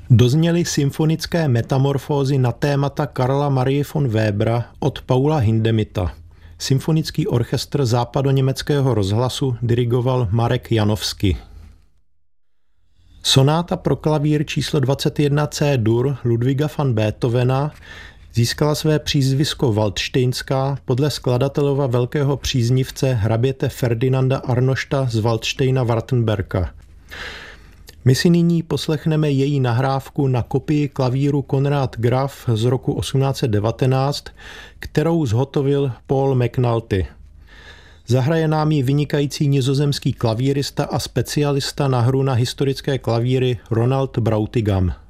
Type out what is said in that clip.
Dozněly symfonické metamorfózy na témata Karla Marie von Webera od Paula Hindemitha. Symfonický orchestr západoněmeckého rozhlasu dirigoval Marek Janowski. Sonáta pro klavír číslo 21 C-dur Ludwiga van Beethovena získala své přízvisko Waldštejnská podle skladatelova velkého příznivce hraběte Ferdinanda Arnošta z Waldštejna-Wartenberga. My si nyní poslechneme její nahrávku na kopii klavíru Konrad Graf z roku 1819, kterou zhotovil Paul McNulty. Zahraje nám ji vynikající nizozemský klavírista a specialista na hru na historické klavíry Ronald Brautigam.